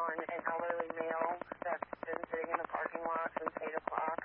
on an elderly male that's been sitting in the parking lot since 8 o'clock.